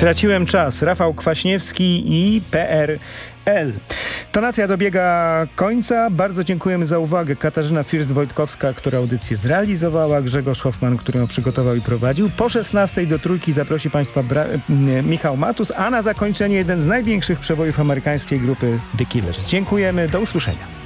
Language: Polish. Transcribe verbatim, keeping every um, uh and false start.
Traciłem czas. Rafał Kwaśniewski i P R L. Tonacja dobiega końca. Bardzo dziękujemy za uwagę. Katarzyna First-Wojtkowska, która audycję zrealizowała, Grzegorz Hoffman, który ją przygotował i prowadził. Po szesnastej do Trójki zaprosi Państwa Bra- Michał Matus, a na zakończenie jeden z największych przebojów amerykańskiej grupy The Killers. Dziękujemy. Do usłyszenia.